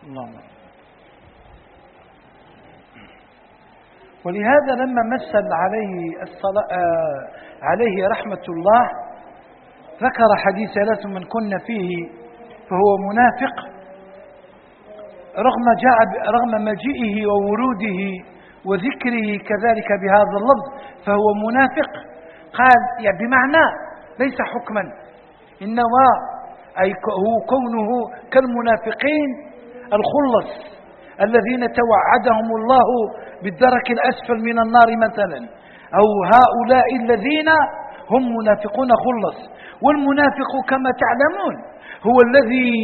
اللهم. ولهذا لما مثل عليه رحمة الله ذكر حديث ثلاث من كن فيه فهو منافق، رغم مجيئه ووروده وذكره كذلك بهذا اللفظ فهو منافق. قال يعني بمعنى ليس حكما، إنما أي هو كونه كالمنافقين الخلص الذين توعدهم الله بالدرك الأسفل من النار مثلا، أو هؤلاء الذين هم منافقون خلص. والمنافق كما تعلمون هو الذي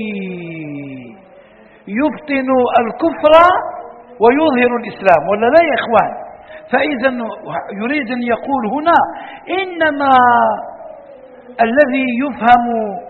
يبطن الكفر ويظهر الإسلام، ولا لا يا إخوان؟ فإذا يريد أن يقول هنا إنما الذي يفهم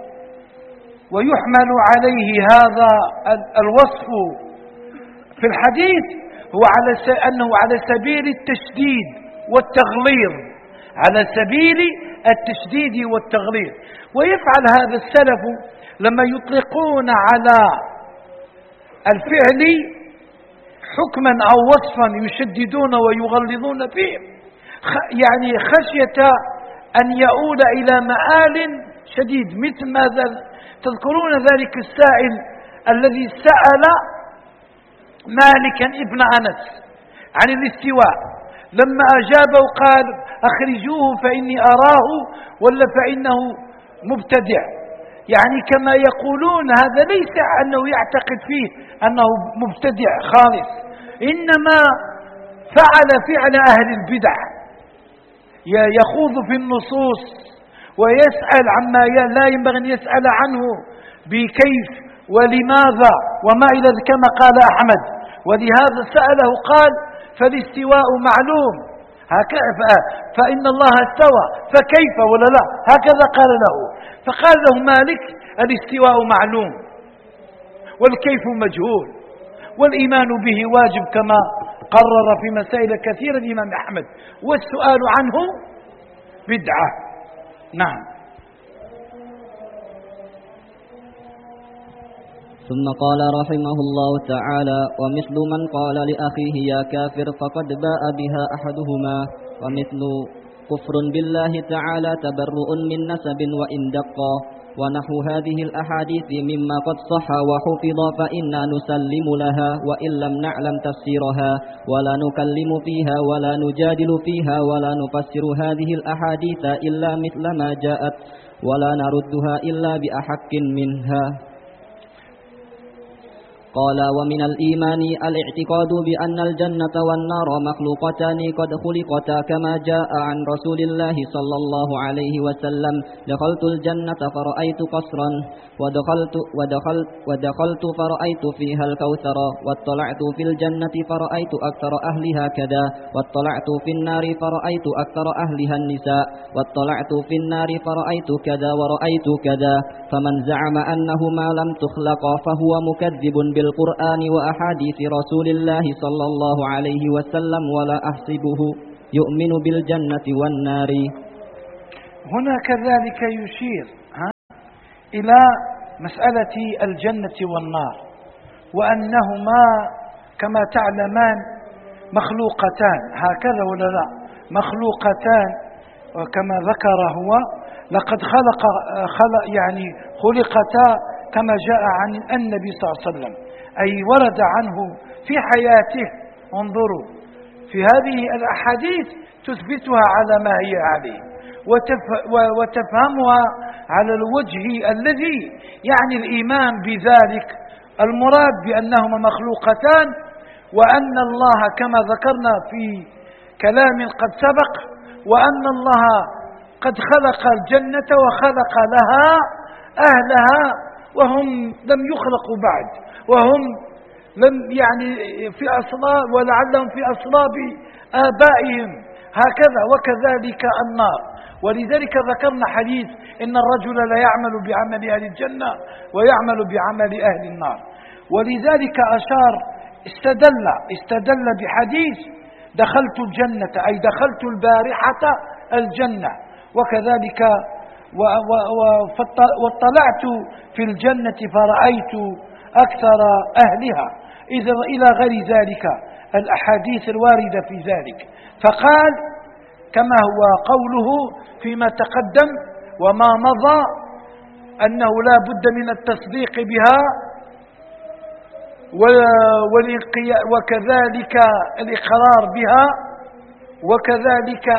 ويحمل عليه هذا الوصف في الحديث هو أنه على سبيل التشديد والتغليظ، على سبيل التشديد والتغليظ. ويفعل هذا السلف لما يطلقون على الفعل حكما أو وصفا يشددون ويغلظون فيه، يعني خشية أن يؤول إلى مآل شديد، مثل ماذا تذكرون ذلك السائل الذي سأل مالكا ابن أنس عن الاستواء، لما أجابه قال أخرجوه فإني أراه ولا فإنه مبتدع. يعني كما يقولون هذا ليس أنه يعتقد فيه أنه مبتدع خالص، إنما فعل فعل أهل البدع، يخوض في النصوص ويسأل عما لا ينبغي أن يسأل عنه بكيف ولماذا وما إلى كما قال أحمد. ولهذا سأله قال فالاستواء معلوم فإن الله استوى فكيف ولا لا، هكذا قال له. فقال له مالك الاستواء معلوم والكيف مجهول والإيمان به واجب كما قرر في مسائل كثيرة الإمام أحمد، والسؤال عنه بدعة. نعم. ثم قال رحمه الله تعالى: ومثل من قال لأخيه يا كافر فقد باء بها أحدهما، ومثل كفر بالله تعالى تبرؤ من نسب وإن دقا، ونحو هذه الأحاديث مما قد صح وحفظ فإنا نسلم لها وإن لم نعلم تفسيرها، ولا نكلم فيها ولا نجادل فيها، ولا نفسر هذه الأحاديث إلا مثل ما جاءت، ولا نردها إلا بأحق منها. قال: ومن الإيمان الاعتقاد بأن الجنة والنار مخلوقتان قد خلقتا كما جاء عن رسول الله صلى الله عليه وسلم: دخلت الجنة فرأيت قصرا ودخلت فرأيت فيها الكوثر، واطلعت في الجنة فرأيت أكثر أهلها كذا، واطلعت في النار فرأيت أكثر أهلها النساء، واطلعت في النار فرأيت كذا ورأيت كذا. فمن زعم أنهما لم تخلقا فهو مكذب بالقرآن وأحاديث رسول الله صلى الله عليه وسلم، ولا أحسبه يؤمن بالجنة والنار. هنا كذلك يشير إلى مسألة الجنة والنار، وأنهما كما تعلمان مخلوقتان، هكذا ولا لا؟ مخلوقتان، وكما ذكر هو لقد يعني خلقتا كما جاء عن النبي صلى الله عليه وسلم، أي ورد عنه في حياته. انظروا في هذه الأحاديث تثبتها على ما هي عليه وتفهمها على الوجه الذي يعني الإيمان بذلك. المراد بأنهما مخلوقتان، وأن الله كما ذكرنا في كلام قد سبق، وأن الله قد خلق الجنة وخلق لها أهلها وهم لم يخلقوا بعد، وهم لم يعني في أصلاب ولعلهم في أصلاب آبائهم هكذا، وكذلك النار. ولذلك ذكرنا حديث إن الرجل لا يعمل بعمل أهل الجنة ويعمل بعمل أهل النار. ولذلك استدل بحديث دخلت الجنة، أي دخلت البارحة الجنة، وكذلك واطلعت في الجنة فرأيت أكثر أهلها إلى غير ذلك الأحاديث الواردة في ذلك. فقال كما هو قوله فيما تقدم وما مضى أنه لا بد من التصديق بها وكذلك الإقرار بها وكذلك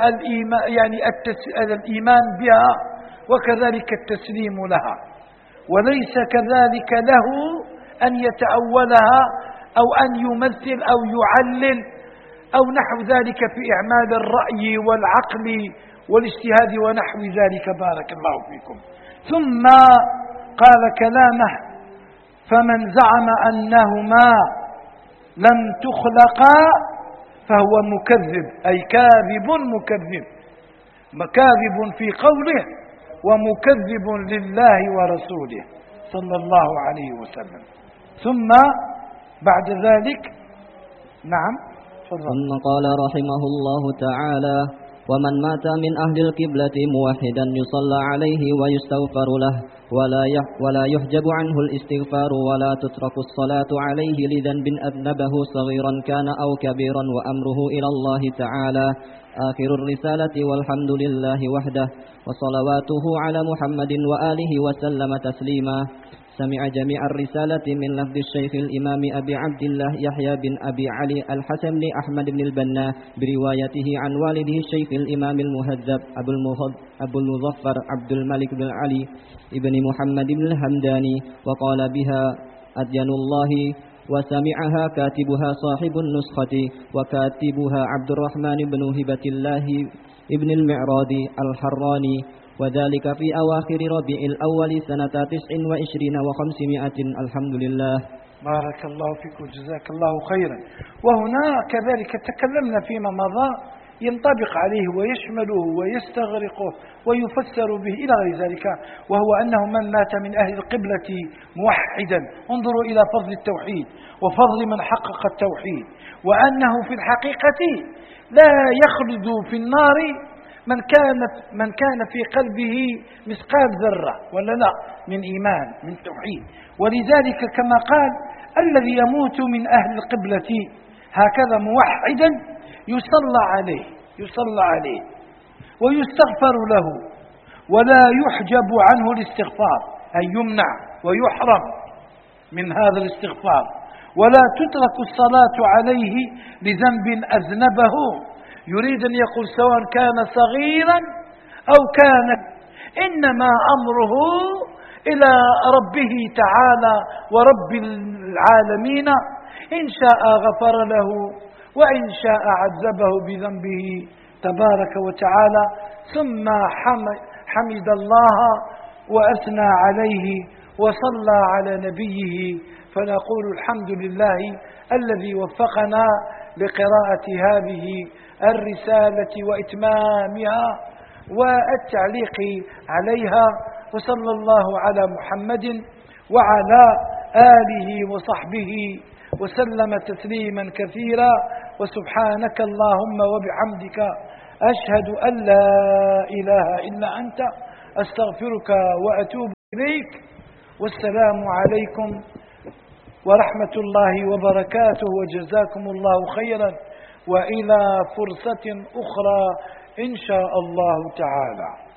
الإيمان بها وكذلك التسليم لها، وليس كذلك له أن يتأولها أو أن يمثل أو يعلل أو نحو ذلك في إعمال الرأي والعقل والاجتهاد ونحو ذلك. بارك الله فيكم. ثم قال كلامه: فمن زعم أنهما لم تخلقا فهو مكذب، أي كاذب مكذب، كاذب في قوله ومكذب لله ورسوله صلى الله عليه وسلم. ثم بعد ذلك نعم ثم قال رحمه الله تعالى: ومن مات من أهل القبلة موحدا يصلى عليه ويستغفر له ولا يحجب عنه الاستغفار ولا تترك الصلاة عليه لذنب أذنبه صغيرا كان أو كبيرا وأمره إلى الله تعالى. آخر الرسالة والحمد لله وحده وصلواته على محمد وآله وسلم تسليما. سمع جميع الرسالة من لفظ الشيخ الإمام أبي عبد الله يحيى بن أبي علي الحسن بن أحمد بن البنا بروايته عن والده الشيخ الإمام المهذب أبو المظفر عبد الملك بن علي بن محمد بن الهمداني، وقال بها أدين الله، وسمعها كاتبها صاحب النسخة وكاتبها عبد الرحمن بن هبة الله ابن المعراض الحراني، وذلك في أواخر ربيع الأول سنة 29 و500. الحمد لله. بارك الله فيك وجزاك الله خيرا. وهنا كذلك تكلمنا فيما مضى ينطبق عليه ويشمله ويستغرقه ويفسر به إلى غير ذلك، وهو أنه من مات من أهل القبلة موحدا، انظروا إلى فضل التوحيد وفضل من حقق التوحيد، وأنه في الحقيقة لا يخلد في النار من كان في قلبه مثقال ذرة ولا لا من إيمان من توحيد. ولذلك كما قال: الذي يموت من أهل القبلة هكذا موحدا يصلى عليه ويستغفر له ولا يحجب عنه الاستغفار، أي يمنع ويحرم من هذا الاستغفار، ولا تترك الصلاة عليه لذنب أذنبه. يريد أن يقول سواء كان صغيرا أو كان، إنما أمره إلى ربه تعالى ورب العالمين، إن شاء غفر له وإن شاء عذبه بذنبه تبارك وتعالى. ثم حمد الله وأثنى عليه وصلى على نبيه، فنقول الحمد لله الذي وفقنا لقراءة هذه الرسالة وإتمامها والتعليق عليها. وصلى الله على محمد وعلى آله وصحبه وسلم تسليما كثيرا. وسبحانك اللهم وبحمدك أشهد أن لا إله إلا أنت أستغفرك وأتوب إليك. والسلام عليكم ورحمة الله وبركاته، وجزاكم الله خيرا، وإلى فرصة أخرى إن شاء الله تعالى.